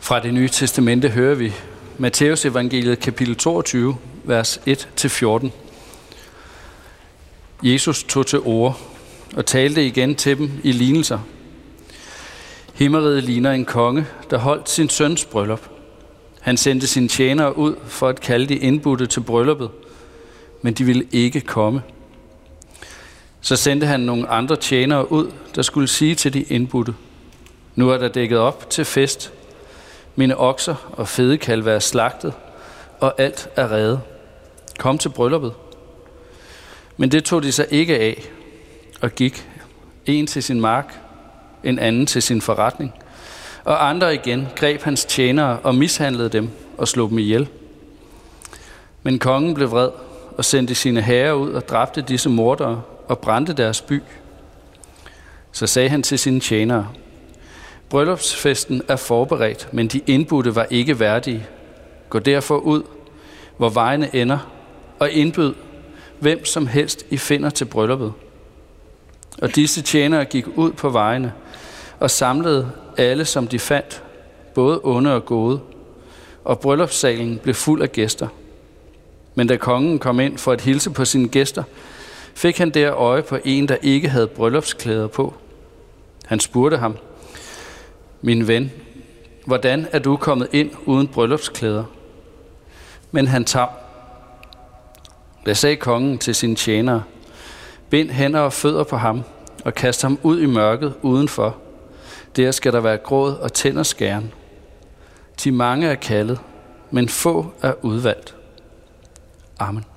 Fra Det Nye Testamente hører vi Matthæus evangeliet kapitel 22, vers 1-14. Jesus tog til orde og talte igen til dem i lignelser. Himmeriget ligner en konge, der holdt sin søns bryllup. Han sendte sine tjenere ud for at kalde de indbudte til brylluppet, men de ville ikke komme. Så sendte han nogle andre tjenere ud, der skulle sige til de indbudte: Nu er der dækket op til fest. Mine okser og fedekalve er slagtet, og alt er redet. Kom til brylluppet. Men det tog de sig ikke af, og gik, en til sin mark, en anden til sin forretning, og andre igen greb hans tjenere og mishandlede dem og slog dem ihjel. Men kongen blev vred og sendte sine herrer ud og dræbte disse mordere og brændte deres by. Så sagde han til sine tjenere: Bryllupsfesten er forberedt, men de indbudte var ikke værdige. Gå derfor ud, hvor vejene ender, og indbyd hvem som helst I finder til brylluppet. Og disse tjenere gik ud på vejene og samlede alle, som de fandt, både onde og gode, og bryllupssalen blev fuld af gæster. Men da kongen kom ind for at hilse på sine gæster, fik han der øje på en, der ikke havde bryllupsklæder på. Han spurgte ham: Min ven, hvordan er du kommet ind uden bryllupsklæder? Men han tav. Da sagde kongen til sine tjenere: Bind hænder og fødder på ham og kast ham ud i mørket udenfor. Der skal der være gråd og tænder skæren. De mange er kaldet, men få er udvalgt. Amen.